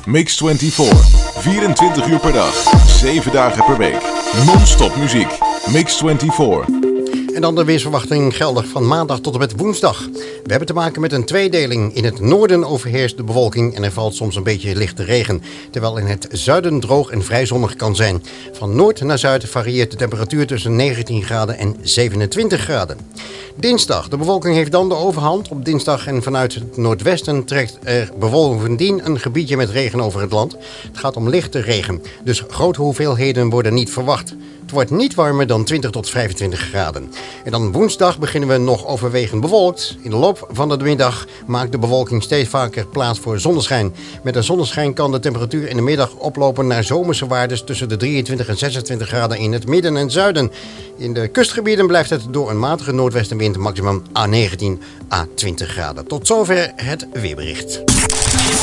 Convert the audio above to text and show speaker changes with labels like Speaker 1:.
Speaker 1: Mix 24. 24 uur per dag. 7 dagen per week. Non-stop muziek. Mix 24.
Speaker 2: En dan de weersverwachting geldig van maandag tot en met woensdag. We hebben te maken met een tweedeling. In het noorden overheerst de bewolking en er valt soms een beetje lichte regen. Terwijl in het zuiden droog en vrij zonnig kan zijn. Van noord naar zuid varieert de temperatuur tussen 19 graden en 27 graden. Dinsdag. De bewolking heeft dan de overhand. Op dinsdag en vanuit het noordwesten trekt er bovendien een gebiedje met regen over het land. Het gaat om lichte regen. Dus grote hoeveelheden worden niet verwacht. Het wordt niet warmer dan 20 tot 25 graden. En dan woensdag beginnen we nog overwegend bewolkt. In de loop van de middag maakt de bewolking steeds vaker plaats voor zonneschijn. Met de zonneschijn kan de temperatuur in de middag oplopen naar zomerse waardes tussen de 23 en 26 graden in het midden en zuiden. In de kustgebieden blijft het door een matige noordwestenwind maximum A19 à 20 graden. Tot zover het weerbericht.